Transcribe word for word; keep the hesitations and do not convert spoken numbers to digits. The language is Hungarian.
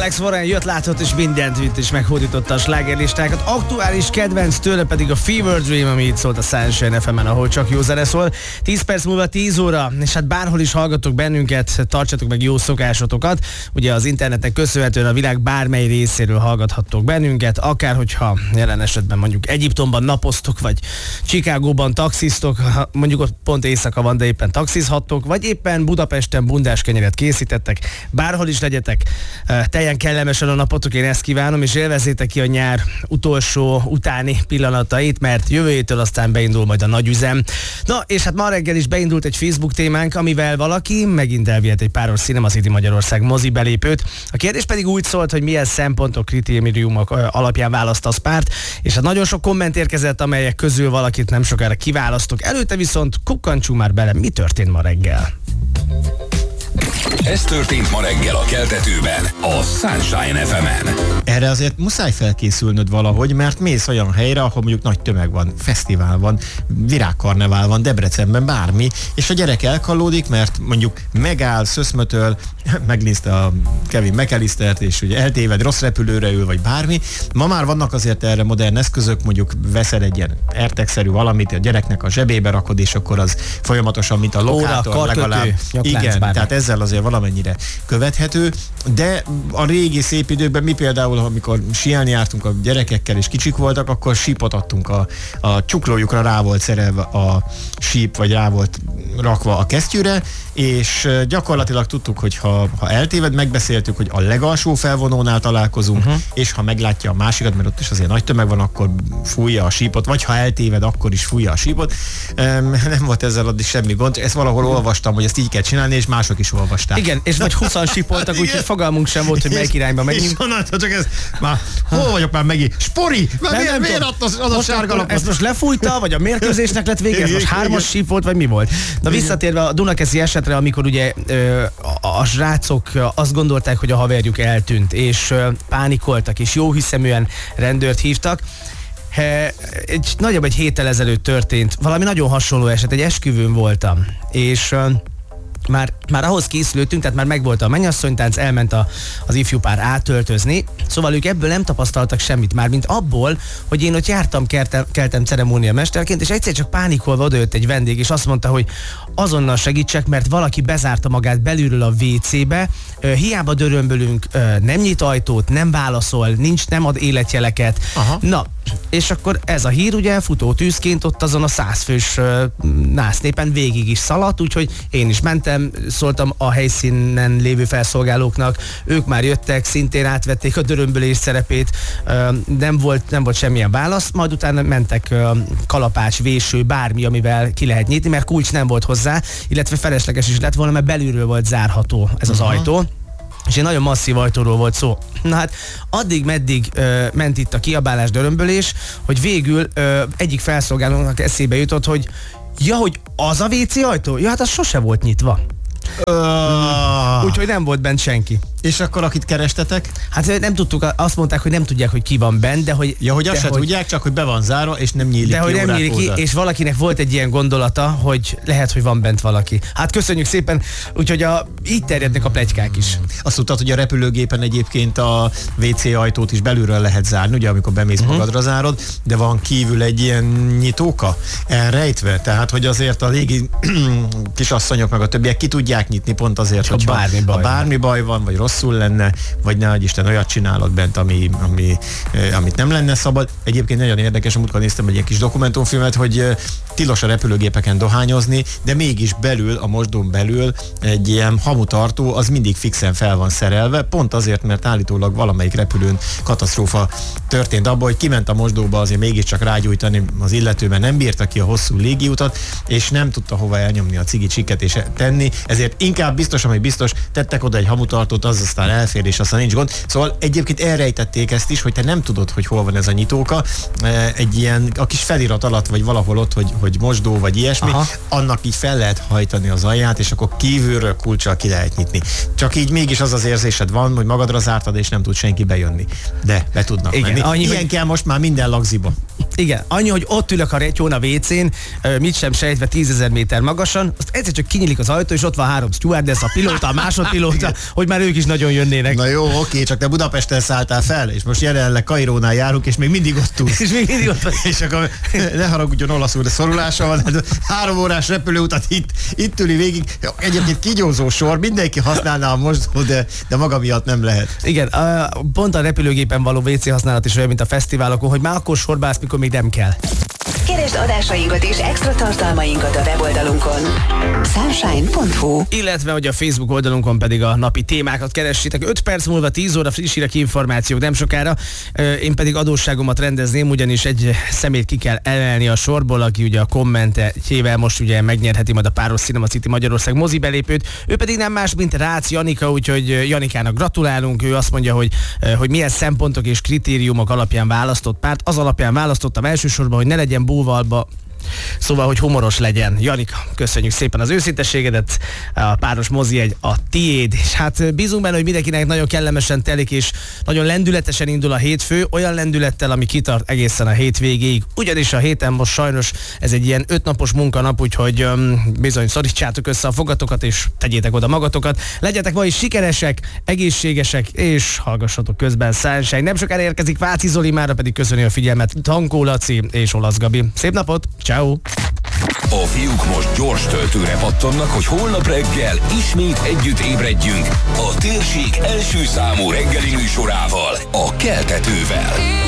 Alex Warren jött, látott és mindent vitt és meghódította a slágerlistákat. Aktuális kedvenc tőle pedig a Fever Dream, ami itt szólt a Sunshine ef emen, ahol csak jó zene szól. tíz perc múlva tíz óra, és hát bárhol is hallgatok bennünket, tartsatok meg jó szokásotokat. Ugye az interneten köszönhetően a világ bármely részéről hallgathattok bennünket, akár hogyha jelen esetben mondjuk Egyiptomban napoztok, vagy Chicagóban taxiztok, mondjuk ott pont éjszaka van, de éppen taxizhattok, vagy éppen Budapesten bundás kenyeret készítettek, bárhol is legyetek, teljen kellemesen a napotok, én ezt kívánom, és élvezzétek ki a nyár utolsó utáni pillanatait, mert jövő héttől aztán beindul majd a nagy üzem. Na, és hát ma reggel is beindult egy Facebook témánk, amivel valaki megint elvihet egy páros Cinema City Magyarország mozi belépőt. A kérdés pedig úgy szólt, hogy milyen szempontok, kritériumok alapján választasz párt, és hát nagyon sok komment érkezett, amelyek közül valakit nem sokára kiválasztok. Előtte viszont kukkantsunk már bele, mi történt ma reggel. Ez történt ma reggel a Keltetőben, a Sunshine ef emen. Erre azért muszáj felkészülnöd valahogy, mert mész olyan helyre, ahol mondjuk nagy tömeg van, fesztivál van, virágkarnevál van, Debrecenben bármi, és a gyerek elkallódik, mert mondjuk megáll, szöszmötöl, megnézte a Kevin McAllistert, és ugye eltéved, rossz repülőre ül, vagy bármi. Ma már vannak azért erre modern eszközök, mondjuk veszel egy ilyen AirTag-szerű valamit, a gyereknek a zsebébe rakod, és akkor az folyamatosan, mint a lokátor, óra, legalább. Igen, bármi. Tehát ezzel azért valamennyire követhető, de a régi szép időkben mi például, amikor síelni jártunk a gyerekekkel és kicsik voltak, akkor sípot adtunk a, a csuklójukra, rá volt szerelve a síp, vagy rá volt rakva a kesztyűre, és gyakorlatilag tudtuk, hogy ha, ha eltéved, megbeszéltük, hogy a legalsó felvonónál találkozunk, uh-huh. és ha meglátja a másikat, mert ott is azért nagy tömeg van, akkor fújja a sípot, vagy ha eltéved, akkor is fújja a sípot. Nem volt ezzel addig semmi gond, ezt valahol olvastam, hogy ezt így kell csinálni, és mások is olvasták. Igen, és vagy húszan sípoltak, úgyhogy fogalmunk sem volt, hogy melyik irányba megyünk. És onnantól csak ez, már hol vagyok már megint? Spori! Már miért, nem miért adta az, az a sárga lapot? Ezt most lefújta, vagy a mérkőzésnek lett vége? Ez most hármas síp volt, vagy mi volt? Na visszatérve a Dunakeszi esetre, amikor ugye ö, a, a srácok azt gondolták, hogy a haverjuk eltűnt, és ö, pánikoltak, és jóhiszeműen rendőrt hívtak. He, egy, nagyobb egy héttel ezelőtt történt valami nagyon hasonló eset, egy esküvőn voltam, és ö, Már, már ahhoz készültünk, tehát már megvolt a mennyasszonytánc, elment a, az ifjú pár átöltözni, szóval ők ebből nem tapasztaltak semmit, már mint abból, hogy én ott jártam, keltem, keltem ceremóniamesterként, és egyszer csak pánikolva odajött egy vendég, és azt mondta, hogy azonnal segítsek, mert valaki bezárta magát belülről a vé cébe, hiába dörömbölünk, nem nyit ajtót, nem válaszol, nincs, nem ad életjeleket. Aha. Na, és akkor ez a hír ugye futó tűzként ott azon a százfős uh, násznépen végig is szaladt, úgyhogy én is mentem, szóltam a helyszínen lévő felszolgálóknak, ők már jöttek, szintén átvették a dörömbölés szerepét, uh, nem volt, nem volt semmilyen válasz, majd utána mentek uh, kalapács, véső, bármi, amivel ki lehet nyitni, mert kulcs nem volt hozzá, illetve felesleges is lett volna, mert belülről volt zárható ez az uh-huh. ajtó. És egy nagyon masszív ajtóról volt szó. Na hát addig-meddig ö, ment itt a kiabálás, dörömbölés, hogy végül ö, egyik felszolgálónak eszébe jutott, hogy ja, hogy az a vé cé ajtó? Ja, hát az sose volt nyitva. Uh. Úgyhogy nem volt bent senki. És akkor akit kerestetek? Hát nem tudtuk, azt mondták, hogy nem tudják, hogy ki van bent, de hogy... Ja, hogy azt se hogy, tudják, csak hogy be van zárva, és nem nyílik de ki. De hogy nem nyílik ki, és valakinek volt egy ilyen gondolata, hogy lehet, hogy van bent valaki. Hát köszönjük szépen, úgyhogy a, így terjednek a pletykák is. Azt tudtad, hogy a repülőgépen egyébként a vé cé ajtót is belülről lehet zárni, ugye, amikor bemész uh-huh. magadra zárod, de van kívül egy ilyen nyitóka elrejtve, tehát hogy azért a légi kisasszonyok meg a többiek ki tudják nyitni pont azért, hogy bármi baj, bármi baj van, vagy rosszul lenne, vagy ne adj Isten olyat csinálod bent, ami, ami, amit nem lenne szabad. Egyébként nagyon érdekes, amikor néztem egy ilyen kis dokumentumfilmet, hogy tilos a repülőgépeken dohányozni, de mégis belül, a mosdón belül egy ilyen hamutartó, az mindig fixen fel van szerelve, pont azért, mert állítólag valamelyik repülőn katasztrófa történt abban, hogy kiment a mosdóba azért mégiscsak rágyújtani az illető, mert nem bírta ki a hosszú légiutat, és nem tudta hova elnyomni a cigi csikket és tenni, ezért inkább biztos, ami biztos, tettek oda egy hamutartót, az aztán elfér, és aztán nincs gond. Szóval egyébként elrejtették ezt is, hogy te nem tudod, hogy hol van ez a nyitóka, egy ilyen, a kis felirat alatt, vagy valahol ott, hogy, hogy mosdó, vagy ilyesmi, aha. annak így fel lehet hajtani az alját, és akkor kívülről kulccsal ki lehet nyitni. Csak így mégis az az érzésed van, hogy magadra zártad, és nem tud senki bejönni. De be tudnak igen, menni. Annyi, ilyen hogy... kell most már minden lagziba. Igen, annyi, hogy ott ülök a retyón a vé cén, mit sem sejtve tízezer méter magasan, azt egyszer csak kinyílik az ajtó, és ott van három stewardess, a pilóta, a másodpilóta, hogy már ők is nagyon jönnének. Na jó, oké, csak te Budapesten szálltál fel, és most jelenleg Kairónál járunk, és még mindig ott tudsz. És még mindig ott van. És akkor ne haragudjon olaszul, de szorulása van, hát három órás repülőutat itt, itt üli végig. Egyébként kigyózó sor, mindenki használná a mosdót, de, de maga miatt nem lehet. Igen, a, pont a repülőgépen való vé cé használat is olyan, mint a fesztiválokon, hogy már akkor sorba állsz, mikor még nem kell. Keresd adásainkat és extra tartalmainkat a weboldalunkon. sunshine pont hu. Illetve, hogy a Facebook oldalunkon pedig a napi témákat keressétek. öt perc múlva tíz óra friss hírek, információk nem sokára. Én pedig adósságomat rendezném, ugyanis egy szemét ki kell emelni a sorból, aki ugye a kommentjével most ugye megnyerheti majd a Páros Cinema City Magyarország mozi belépőt. Ő pedig nem más, mint Rácz Janika, úgyhogy Janikának gratulálunk. Ő azt mondja, hogy, hogy milyen szempontok és kritériumok alapján választott párt. Az alapján választottam elsősorban, hogy ne legyen búvalba, szóval, hogy humoros legyen. Janika, köszönjük szépen az őszintességedet, a Páros mozi egy a tiéd, és hát bízunk benne, hogy mindenkinek nagyon kellemesen telik, és nagyon lendületesen indul a hétfő, olyan lendülettel, ami kitart egészen a hétvégéig, ugyanis a héten most sajnos ez egy ilyen ötnapos munkanap, úgyhogy um, bizony szorítsátok össze a fogatokat, és tegyétek oda magatokat. Legyetek ma is sikeresek, egészségesek, és hallgassatok közben Sunshine. Nem sokára érkezik Váci Zoli, mára pedig köszöni a figyelmet Tankó Laci és Olasz Gabi. Szép napot! Ciao. A fiúk most gyors töltőre pattannak, hogy holnap reggel ismét együtt ébredjünk a térség első számú reggeli műsorával, a Keltetővel.